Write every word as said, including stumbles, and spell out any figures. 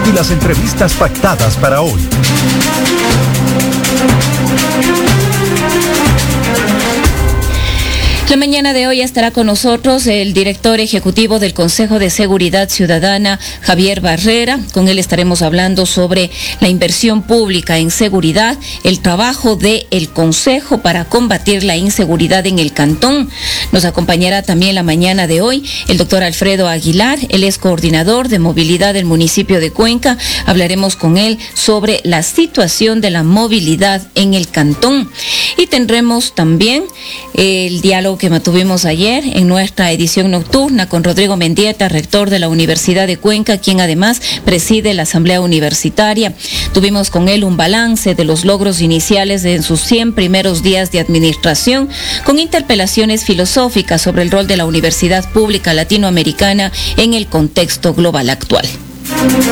y las entrevistas pactadas para hoy. La mañana de hoy estará con nosotros el director ejecutivo del Consejo de Seguridad Ciudadana, Javier Barrera. Con él estaremos hablando sobre la inversión pública en seguridad, el trabajo del Consejo para combatir la inseguridad en el cantón. Nos acompañará también la mañana de hoy el doctor Alfredo Aguilar, él es coordinador de movilidad del municipio de Cuenca. Hablaremos con él sobre la situación de la movilidad en el cantón. Y tendremos también el diálogo que mantuvimos ayer en nuestra edición nocturna con Rodrigo Mendieta, rector de la Universidad de Cuenca, quien además preside la Asamblea Universitaria. Tuvimos con él un balance de los logros iniciales de sus cien primeros días de administración, con interpelaciones filosóficas sobre el rol de la Universidad Pública Latinoamericana en el contexto global actual.